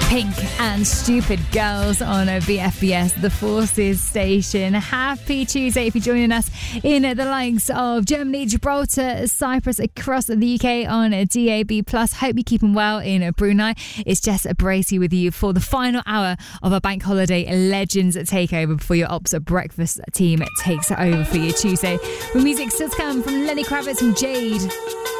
Pink and Stupid Girls on BFBS, the Forces station. Happy Tuesday if you're joining us in the likes of Germany, Gibraltar, Cyprus, across the UK on DAB+. Hope you're keeping well in Brunei. It's Jess Bracey with you for the final hour of our Bank Holiday Legends takeover before your Ops Breakfast team takes it over for you Tuesday. With music still to come from Lenny Kravitz and Jade.